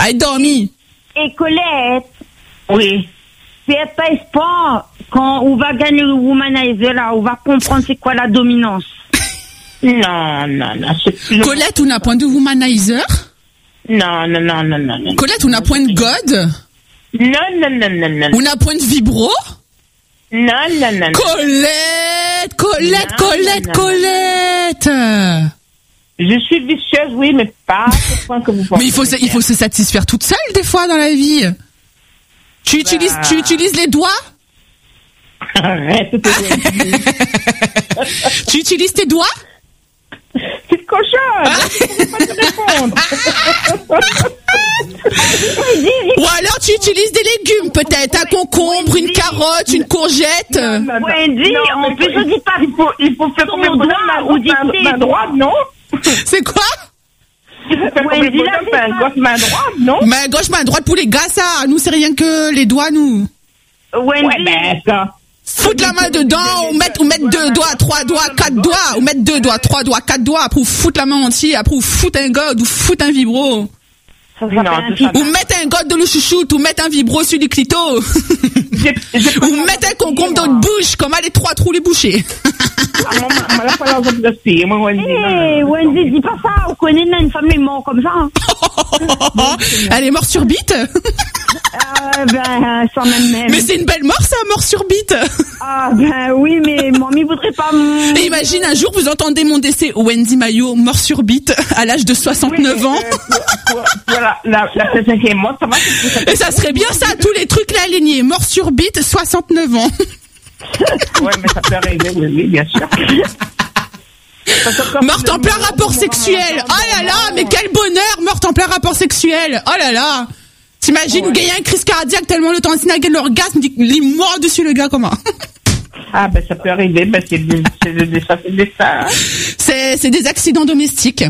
Elle dormi. Et Colette. Oui. Faites pas espoir. Quand on va gagner le womanizer, là, on va comprendre c'est quoi la dominance. Non. Colette, on n'a point de womanizer? Non. Colette, on n'a point de god? Non. On n'a point de vibro? Non. Colette! Je suis vicieuse, oui, mais pas à ce point que vous pensez. Mais il faut se satisfaire toute seule, des fois, dans la vie. Tu utilises les doigts? Arrête, Tu utilises tes doigts? petite cochonne, je ne peux pas te répondre. Ou alors tu utilises des légumes, peut-être un concombre, une carotte, une courgette. Wendy, en plus on dit pas. Il faut faire combien de bonhomme main droite, non? C'est quoi? Il faut faire combien de bonhomme gauche main droite, non? Mais gauche main droite pour les gars, ça. Nous c'est rien que les doigts, nous. Wendy. Ouais, ben ça. Foutre la main dedans, ou mettre 2 doigts, 3 doigts, 4 doigts, ou mettre 2 doigts, 3 doigts, 4 doigts, après ou foutre la main entière, après ou foutre un god, ou foutre un vibro. Ou mettre un god de le chouchoute, ou mettre un vibro sur le clito. Ou mettre un concombre dans le bouche, comme à les 3 trous les bouchés. Wendy, dis pas ça, on connaît une femme est morte comme ça. Elle est morte sur bite? Sans même. Mais c'est une belle mort, ça, mort sur bite. Ah, oui, mais mamie voudrait pas. Et imagine un jour, vous entendez mon décès, Wendy Maillot, mort sur bite, à l'âge de 69 ans. Voilà, la personne qui est morte, ça va. Et ça serait bien ça, tous les trucs là alignés. Mort sur bite, 69 ans. Ouais, mais ça peut arriver, oui, bien sûr. Morte en plein rapport sexuel. Oh là là, mais quel bonheur, morte en plein rapport sexuel. Oh là là. T'imagines, vous gagnez un crise cardiaque tellement le temps gagne l'orgasme, il est mort dessus le gars, comment? Ah, ça peut arriver, c'est des accidents domestiques.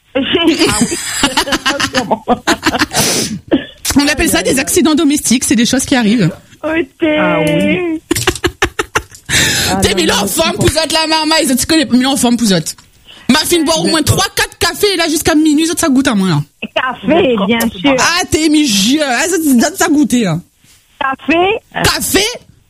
On appelle ça des accidents domestiques, c'est des choses qui arrivent. Ah oui. T'es mis là en forme, pouzote la marmaille, tu connais, mis là en forme, pouzote. Ma fille boire au moins 3-4 cafés, là, jusqu'à minuit, ça goûte à moi, là. Café, bien sûr. Ah, t'es mis jeu, ça goûter, là. Café,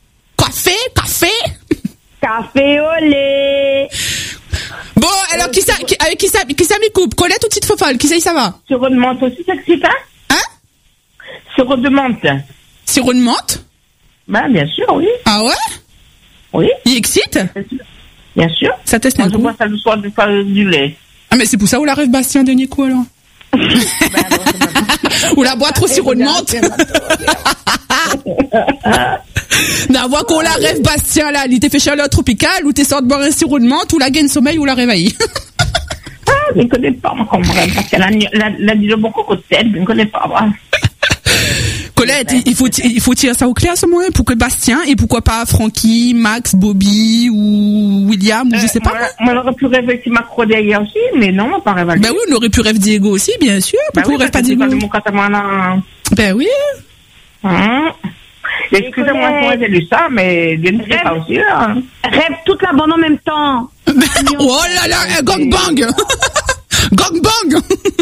olé. Bon, alors, avec qui ça m'y coupe? Colette ou petite fofolle? Qui ça va? Sirop de menthe aussi, ça excite, hein? Hein? Sirop de menthe. Sirop de menthe? Ben, bien sûr, oui. Ah ouais? Oui. Il excite? Bien sûr. Ça teste un coup. Je bois ça le soir du lait. Ah, mais c'est pour ça où la rêve Bastien dernier coup, alors. Ou la boîte trop sirop de menthe. D'avoir qu'on la rêve Bastien, là, il t'est fait chaleur tropicale, ou t'es sorti de boire un sirop de menthe, ou la gaine sommeil, ou la réveille. Ah, je ne connais pas, moi, comme rêve, parce qu'elle a dit le bon coco de tête, je ne connais pas, moi. Colette, il faut tirer ça au clair à ce moment pour que Bastien et pourquoi pas Francky, Max, Bobby ou William ou je sais pas. On aurait pu rêver avec Macro derrière aussi, mais non, on pas rêvé. Ben oui, on aurait pu rêver Diego aussi, bien sûr. Pourquoi on rêve pas Diego? Ben oui. Excusez-moi si j'ai lu ça, mais je ne sais pas aussi. Hein. Rêve toute la bande en même temps. Oh là là, gangbang. Gangbang.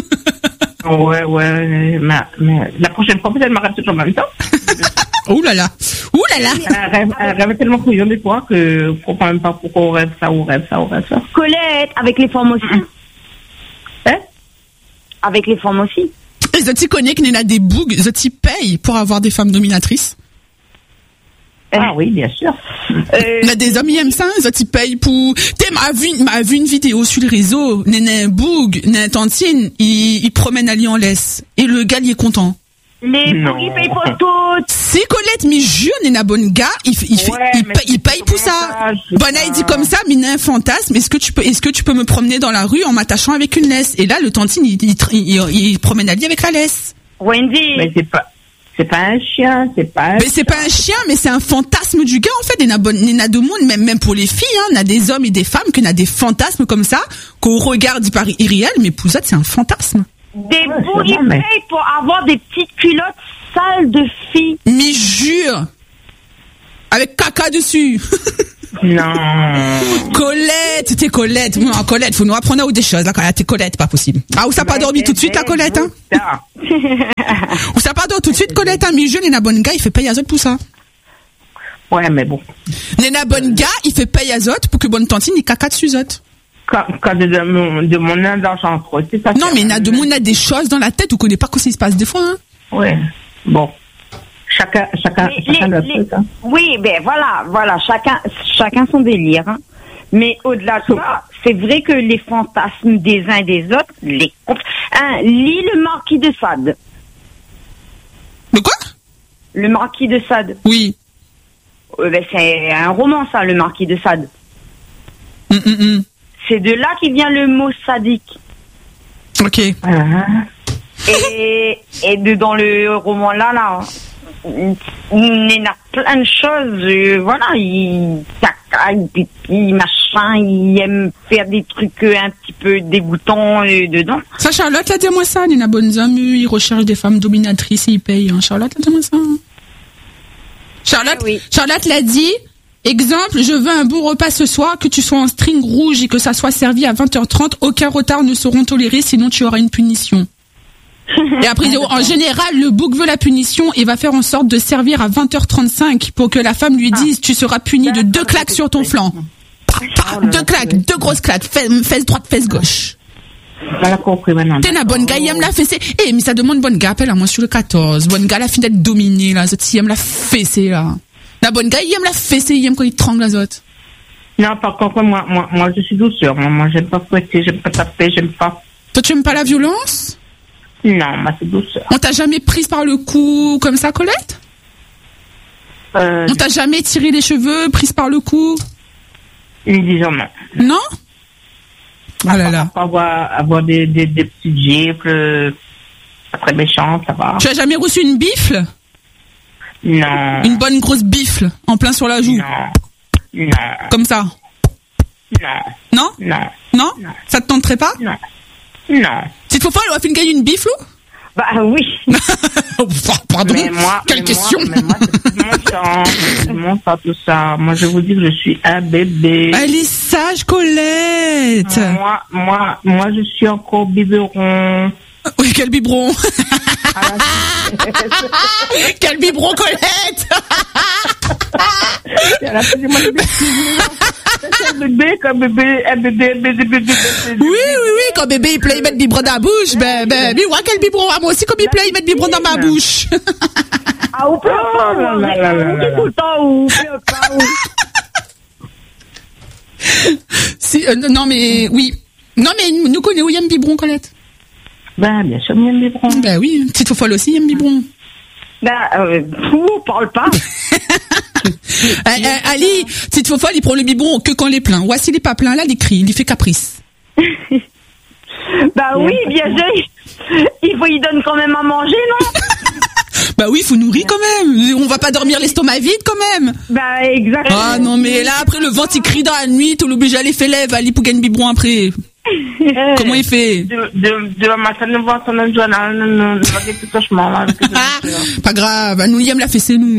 Ouais, mais la prochaine fois, peut-être, elle m'arrête tout en même temps. Ouh là là. Elle rêve tellement couillon des fois que je ne comprends même pas pourquoi on rêve ça. Colette, avec les formes aussi. Hein? Avec les formes aussi. Et Zoti connaît qu'il y en a des bougs, Zoti paye pour avoir des femmes dominatrices. Ah oui, bien sûr. Il y a des hommes qui aiment ça, Zoti paye pour... Tu m'a vu une vidéo sur le réseau, un boug, une tantine, il promène à Lyon-Lès. Et le gars, il est content. Les bougs, ils payent pour toutes. Si Colette, mais jure, n'est un bon gars, il paye pour ça. Bon, il dit comme ça, mais il a un fantasme. Est-ce que tu peux me promener dans la rue en m'attachant avec une laisse? Et là, le tantine, il promène à lui avec la laisse. Wendy. Mais c'est pas un chien, Mais c'est pas un chien, mais c'est un fantasme du gars, en fait. Il y en a de monde, même pour les filles, hein. Il y a des hommes et des femmes qui ont des fantasmes comme ça, qu'on regarde, il paraît irréel, mais pour ça, c'est un fantasme. Des bouts, ils payent pour avoir des petites culottes sales de filles. Mais jure! Avec caca dessus! Non. Colette, t'es Colette. Non, Colette, faut nous apprendre des choses, là, quand t'es Colette, pas possible. Ah, ou ça pas dormi tout de suite, la Colette, hein? Ou ça pas dormi tout de suite, Colette, hein? Mais je, Nena Bonga, il fait payer azote pour ça. Ouais, mais bon. Nena Bonga, il fait payer azote pour que bonne tantine, il caca dessus azote. Quand de mon âge d'argent trop, c'est ça. Non, mais on a des choses dans la tête, on connaît pas quoi ça se passe des fois, hein. Ouais. Bon. Chacun le truc, hein. Oui, ben voilà, chacun son délire, hein. Mais au-delà de ça, c'est vrai que les fantasmes des uns et des autres, lis le Marquis de Sade. De quoi? Le Marquis de Sade. Oui. Ben, c'est un roman, ça, le Marquis de Sade. C'est de là qu'il vient le mot sadique. Ok. Et dans le roman là, il y a plein de choses, voilà, il caca, il pipi, machin, il aime faire des trucs un petit peu dégoûtants dedans. Ça, Charlotte l'a dit à moi ça, Nena Bonzam, il recherche des femmes dominatrices et il paye, hein. Charlotte l'a dit à moi ça. Charlotte l'a dit, exemple, je veux un bon repas ce soir, que tu sois en string rouge et que ça soit servi à 20h30, aucun retard ne seront tolérés, sinon tu auras une punition. Et après, en général, le bouc veut la punition et va faire en sorte de servir à 20h35 pour que la femme lui dise, tu seras puni de 2 claques sur ton flanc. 2 claques, 2 grosses claques, fesse droite, fesse gauche. Voilà, compris maintenant. T'es la bonne gars, il aime la fessée. Eh, mais ça demande bonne gars, appelle à moi sur le 14. Bonne gars, la fin d'être dominée, là, il aime la fessée, là. La bonne gars, il aime la fessée, il aime quand il trangle, la autres. Non, par contre, moi, je suis douceur. Moi, j'aime pas fouetter, j'aime pas taper, j'aime pas. Toi, tu aimes pas la violence? Non, moi, c'est douceur. On t'a jamais prise par le cou comme ça, Colette? On t'a jamais tiré les cheveux, prise par le cou? Disons non. Non? Ah là là. Avoir des petites gifles, pas très méchantes, ça va. Tu as jamais reçu une bifle? Non. Une bonne grosse bifle, en plein sur la joue? Non. Comme ça? Non? Non? Ça te tenterait pas? Non. Si tu faut elle a fait une gagne une bifle? Bah oui. Pardon. Quelle question? Mais moi, c'est mon sang, tout ça. Moi, je vous dis que je suis un bébé. Elle est sage, Colette. Moi, je suis encore biberon. Oui, quel biberon. Quel biberon, Colette. Un bébé, Oui, quand bébé il plaît, il met le biberon dans la bouche, mais ouais, quel biberon, moi aussi, comme il plaît, il met le biberon dans ma bouche. Ah, ou pas, tout le temps, ou pas, Si, non, mais, oui. Non, mais, nous connaissons où il y a un biberon, Colette? Ben, bien sûr, il y a un biberon. Ben oui, petite folle aussi, il y a un biberon. Parle pas. Ali, petite folle, il prend le biberon que quand il est plein. Ou s'il n'est pas plein, là, il crie, il fait caprice. Bah oui, bien sûr. Il donne quand même à manger, non? Bah oui, il faut nourrir quand même. On va pas dormir l'estomac vide quand même. Bah exactement. Ah non, mais là, après, le ventre, il crie dans la nuit, t'es obligé d'aller faire lève, Ali, pour gagner le biberon après. Comment il fait? De la matin, nous voir son adjoint, nous tout cauchemar, là. Pas grave, nous, il aime la fessée, nous.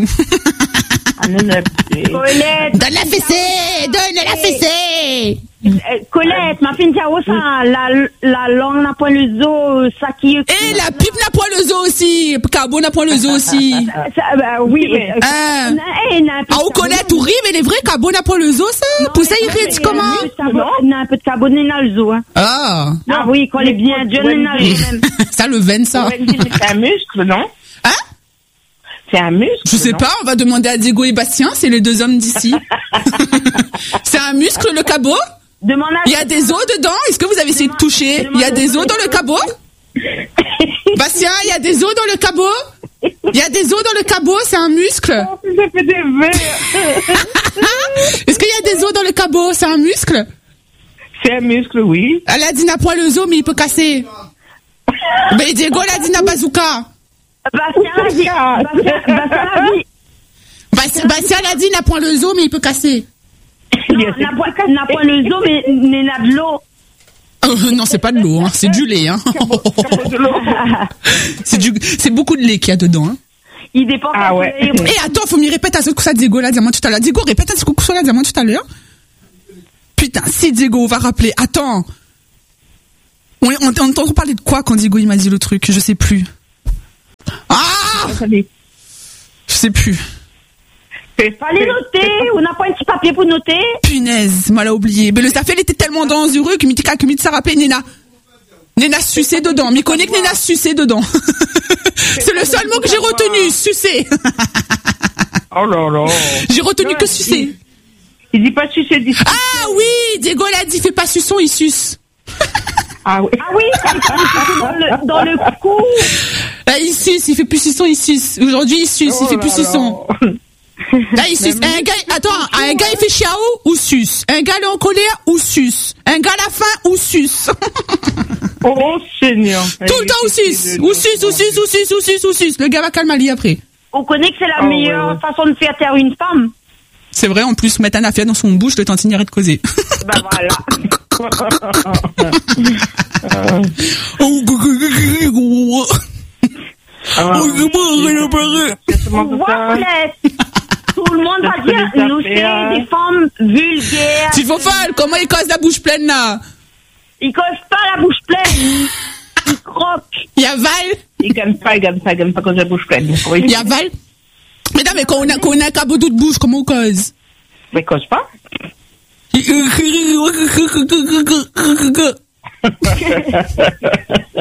Colette. Donne la fessée. Colette, ma fille, ça, la langue n'a point le zoo, ça qui est. Et la pipe n'a point le zoo aussi. Cabo n'a point le zoo aussi. Bah oui. Ah, ou Colette, ou rire, mais les vrais Cabo n'a point le zoo, ça. Pour ça, il rit comment? On a un peu de cabo dans le zoo, hein. Ah. Ah oui, quand il est bien jeune, dans le zoo même. Ça, le veine, ça. C'est un muscle, non? Hein? C'est un muscle? Je sais pas, on va demander à Diego et Bastien, c'est les 2 hommes d'ici. C'est un muscle, le cabot? Il y a des os dedans? Est-ce que vous avez essayé de toucher? Il y a des os dans le cabot? Bastien, il y a des os dans le cabot? Il y a des os dans le cabot, c'est un muscle? Est-ce qu'il y a des os dans le cabot? C'est un muscle? C'est un muscle, oui. Elle a dit n'a point le os, mais il peut casser. Mais Diego, elle a dit n'a bazooka. Bastien a dit n'a point le zoo, mais il peut casser. N'a point le zoo, mais n'a de l'eau. Non, c'est pas de l'eau, hein. C'est du lait, hein. C'est beaucoup de lait qu'il y a dedans, hein. Il dépend. Ah ouais. Et attends, faut m'y répéter à ce coup ça Diego là, diamant tout à l'heure. Diego, répète à ce coup ça là, diamant tout à l'heure. Putain, si Diego va rappeler. Attends. On entend parler de quoi quand Diego il m'a dit le truc? Je sais plus. Ah! Je sais plus. Fallait noter. On n'a pas un petit papier pour noter. Punaise, mal à oublier. Mais le Safé, il était tellement dans heureux que ça rappelait Nena. Nena sucé dedans. Mais connaît que Nena sucé dedans. C'est le seul mot que j'ai retenu, sucé. Oh là là. J'ai retenu que sucé. Il dit pas sucer, il dit sucer. Ah oui, Diego l'a dit, fais pas suçon, il suce. Ah oui. Ah oui, dans le cou. Là, il suce, il fait plus suçon, il suce. Aujourd'hui, il suce, il fait plus suçon. Là, il suce. Un gars, il fait chiao ou suce. Un gars, il est en colère ou suce. Un gars, à la faim ou suce. Oh Seigneur. Tout le temps ou suce. Ou suce. Le gars va calmer après. On connaît que c'est la meilleure façon de faire taire une femme. C'est vrai, en plus, mettre un affaire dans son bouche, le temps de arrête de causer. Bah voilà. Tout le monde va dire, nous c'est des femmes vulgaires. Tu faux folle, comment il cause la bouche pleine là? Il cause pas la bouche pleine. Il croque. Il avale. Il gagne pas quand la bouche pleine. Il avale. Mais non, mais quand on a un cabot de bouche, comment on cause? Mais cause pas.